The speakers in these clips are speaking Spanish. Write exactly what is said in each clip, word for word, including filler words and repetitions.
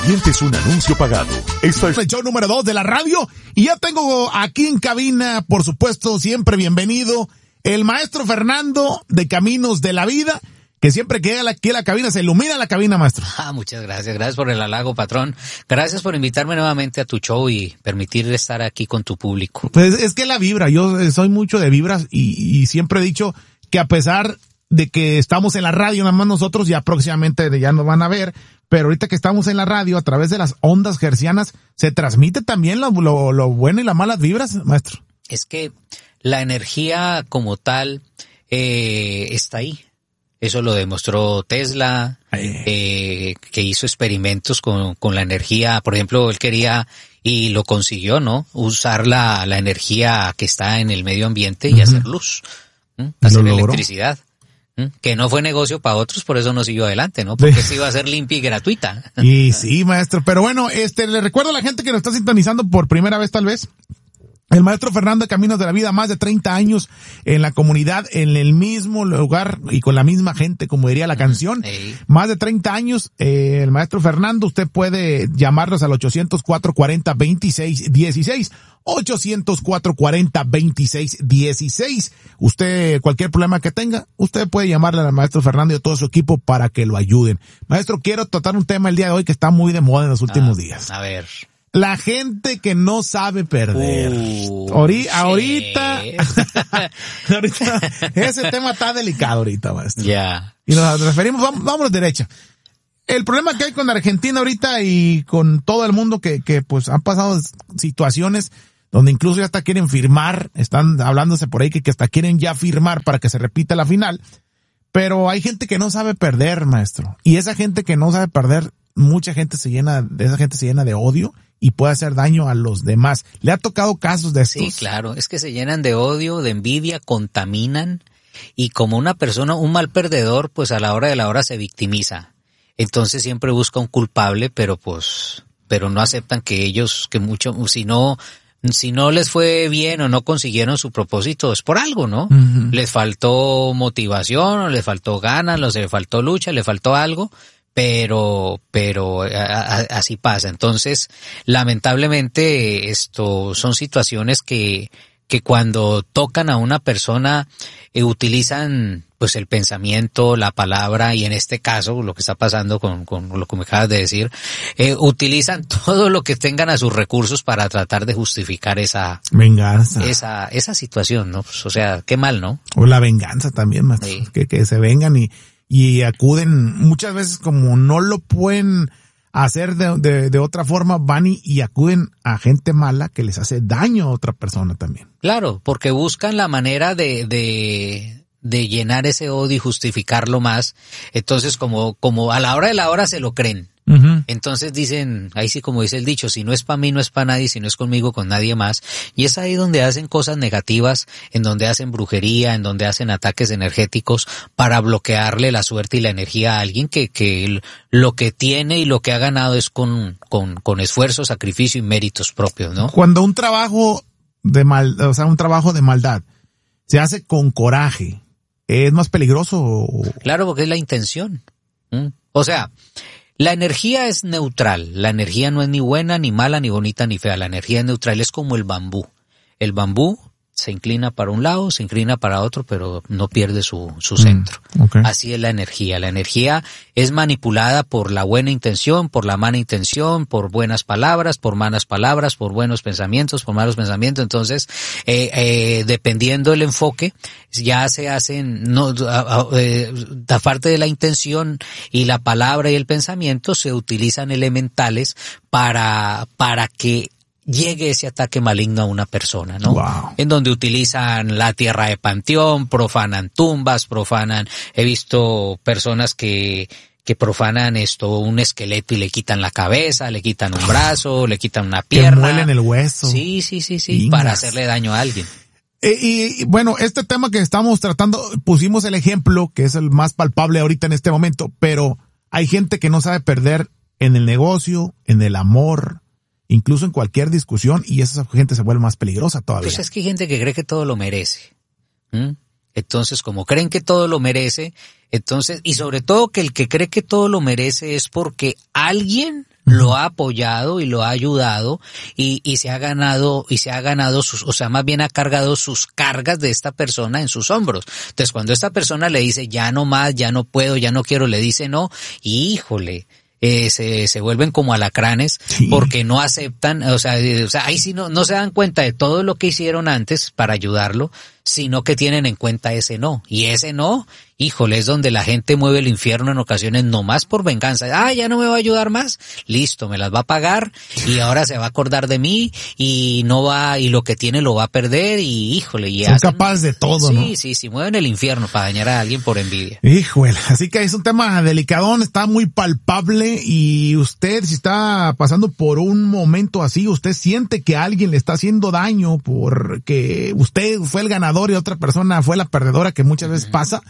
Sientes un anuncio pagado. Esto es el show número dos de la radio y ya tengo aquí en cabina, por supuesto, siempre bienvenido, el maestro Fernando de Caminos de la Vida, que siempre que llega aquí a la cabina se ilumina la cabina, maestro. Ah, muchas gracias, gracias por el halago, patrón. Gracias por invitarme nuevamente a tu show y permitir estar aquí con tu público. Pues es que la vibra, yo soy mucho de vibras y, y siempre he dicho que a pesar de que estamos en la radio, nada más nosotros ya próximamente ya nos van a ver, pero ahorita que estamos en la radio, a través de las ondas hercianas, se transmite también lo, lo, lo bueno y las malas vibras, maestro. Es que la energía como tal eh, está ahí. Eso lo demostró Tesla, eh, que hizo experimentos con, con la energía. Por ejemplo, él quería, y lo consiguió, ¿no? Usar la, la energía que está en el medio ambiente y uh-huh. hacer luz, ¿eh? hacer electricidad. Que no fue negocio para otros, por eso no siguió adelante, ¿no? Porque se iba a ser limpia y gratuita. Y sí, maestro. Pero bueno, este, le recuerdo a la gente que nos está sintonizando por primera vez, tal vez. El maestro Fernando de Caminos de la Vida, más de treinta años en la comunidad, en el mismo lugar y con la misma gente, como diría la canción. Sí. Más de treinta años, eh, el maestro Fernando, usted puede llamarlos al ochocientos cuatro cuarenta veintiséis dieciséis. ochocientos cuatro cuarenta veintiséis dieciséis. Usted, cualquier problema que tenga, usted puede llamarle al maestro Fernando y a todo su equipo para que lo ayuden. Maestro, quiero tratar un tema el día de hoy que está muy de moda en los últimos ah, días. A ver. La gente que no sabe perder. Uh, Ahori- sí. ahorita, ahorita, ese tema está delicado ahorita, maestro. Ya. Yeah. Y nos referimos, vamos, vámonos derecha. El problema que hay con Argentina ahorita y con todo el mundo que, que pues han pasado situaciones donde incluso ya hasta quieren firmar, están hablándose por ahí que, que hasta quieren ya firmar para que se repita la final. Pero hay gente que no sabe perder, maestro. Y esa gente que no sabe perder, mucha gente se llena, de esa gente se llena de odio y puede hacer daño a los demás. ¿Le ha tocado casos de estos? Sí, claro, es que se llenan de odio, de envidia, contaminan y como una persona, un mal perdedor, pues a la hora de la hora se victimiza. Entonces siempre busca un culpable, pero pues, pero no aceptan que ellos, que mucho, si no, si no les fue bien o no consiguieron su propósito, es por algo, ¿no? Uh-huh. Les faltó motivación, o les faltó ganas, o les faltó lucha, les faltó algo. Pero, pero a, a, así pasa. Entonces, lamentablemente, esto son situaciones que, que cuando tocan a una persona, eh, utilizan, pues, el pensamiento, la palabra, y en este caso, lo que está pasando con, con lo que me acabas de decir, eh, utilizan todo lo que tengan a sus recursos para tratar de justificar esa, venganza. Esa, esa situación, ¿no? Pues, o sea, qué mal, ¿no? O la venganza también, maestro. Sí. Que, que se vengan y, y acuden, muchas veces como no lo pueden hacer de, de, de otra forma, van y, y acuden a gente mala que les hace daño a otra persona también. Claro, porque buscan la manera de, de, de llenar ese odio y justificarlo más. Entonces, como, como a la hora de la hora se lo creen. Uh-huh. Entonces dicen, ahí sí como dice el dicho, si no es para mí, no es para nadie, si no es conmigo, con nadie más. Y es ahí donde hacen cosas negativas, en donde hacen brujería, en donde hacen ataques energéticos para bloquearle la suerte y la energía a alguien que, que lo que tiene y lo que ha ganado es con, con, con esfuerzo, sacrificio y méritos propios, ¿no? Cuando un trabajo de mal, o sea, un trabajo de maldad se hace con coraje, ¿es más peligroso? Claro, porque es la intención. ¿Mm? O sea, la energía es neutral, la energía no es ni buena, ni mala, ni bonita, ni fea, la energía es neutral, es como el bambú. El bambú se inclina para un lado, se inclina para otro, pero no pierde su, su centro. Mm, okay. Así es la energía. La energía es manipulada por la buena intención, por la mala intención, por buenas palabras, por malas palabras, por buenos pensamientos, por malos pensamientos. Entonces, eh, eh, dependiendo del enfoque, ya se hacen, no, eh, aparte de la intención y la palabra y el pensamiento, se utilizan elementales para, para que llegue ese ataque maligno a una persona, ¿no? Wow. En donde utilizan la tierra de panteón, profanan tumbas, profanan, he visto personas que que profanan esto, un esqueleto y le quitan la cabeza, le quitan un brazo, le quitan una pierna. Que muelen el hueso. Sí, sí, sí, sí, Ingas. Para hacerle daño a alguien. Eh, y, y bueno, este tema que estamos tratando, pusimos el ejemplo, que es el más palpable ahorita en este momento, pero hay gente que no sabe perder en el negocio, en el amor, incluso en cualquier discusión, y esa gente se vuelve más peligrosa todavía. Pues es que hay gente que cree que todo lo merece. ¿Mm? Entonces, como creen que todo lo merece, entonces, y sobre todo que el que cree que todo lo merece es porque alguien lo ha apoyado y lo ha ayudado y, y se ha ganado, y se ha ganado sus, o sea, más bien ha cargado sus cargas de esta persona en sus hombros. Entonces, cuando esta persona le dice, ya no más, ya no puedo, ya no quiero, le dice no, híjole, Eh, se, se vuelven como alacranes, sí, porque no aceptan, o sea, o sea, ahí sí no, no se dan cuenta de todo lo que hicieron antes para ayudarlo, sino que tienen en cuenta ese no. Y ese no, híjole, es donde la gente mueve el infierno en ocasiones nomás por venganza. Ah, ya no me va a ayudar más, listo, me las va a pagar y ahora se va a acordar de mí y no va, y lo que tiene lo va a perder y híjole. Y son hacen, capaces de todo, sí, ¿no? Sí, sí, sí, mueven el infierno para dañar a alguien por envidia. Híjole, así que es un tema delicadón, está muy palpable y usted si está pasando por un momento así, usted siente que alguien le está haciendo daño porque usted fue el ganador y otra persona fue la perdedora, que muchas veces pasa,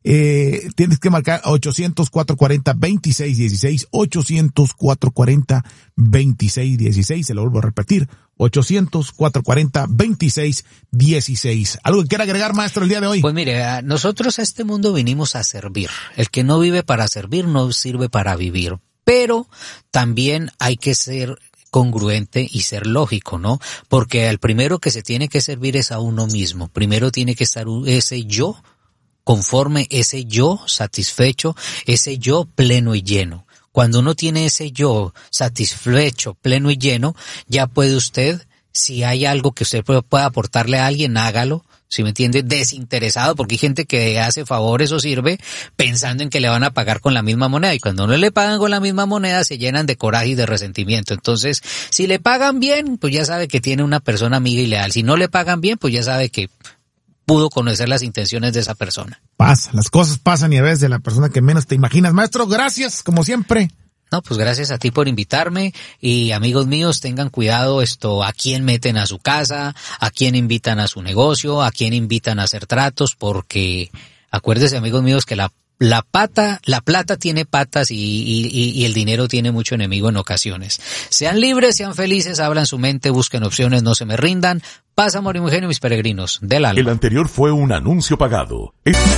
eh, tienes que marcar ochocientos, cuatrocientos cuarenta, veintiséis dieciséis, ochocientos, cuatrocientos cuarenta, veintiséis dieciséis, se lo vuelvo a repetir, ochocientos, cuatrocientos cuarenta, veintiséis dieciséis. ¿Algo que quiera agregar, maestro, el día de hoy? Pues mire, nosotros a este mundo vinimos a servir. El que no vive para servir no sirve para vivir. Pero también hay que ser congruente y ser lógico, ¿no? Porque al primero que se tiene que servir es a uno mismo. Primero tiene que estar ese yo conforme, ese yo satisfecho, ese yo pleno y lleno. Cuando uno tiene ese yo satisfecho, pleno y lleno, ya puede usted, si hay algo que usted pueda aportarle a alguien, hágalo. ¿Sí me entiende? Desinteresado, porque hay gente que hace favores o sirve pensando en que le van a pagar con la misma moneda, y cuando no le pagan con la misma moneda se llenan de coraje y de resentimiento. Entonces, si le pagan bien, pues ya sabe que tiene una persona amiga y leal. Si no le pagan bien, pues ya sabe que pudo conocer las intenciones de esa persona. Pasa, las cosas pasan y a veces de la persona que menos te imaginas. Maestro, gracias, como siempre. No, pues gracias a ti por invitarme y amigos míos, tengan cuidado esto, a quién meten a su casa, a quién invitan a su negocio, a quién invitan a hacer tratos, porque acuérdense, amigos míos, que la la pata, la plata tiene patas y, y, y el dinero tiene mucho enemigo en ocasiones. Sean libres, sean felices, abran su mente, busquen opciones, no se me rindan. Paz, amor y ingenio, mis peregrinos del alma. El anterior fue un anuncio pagado. Es...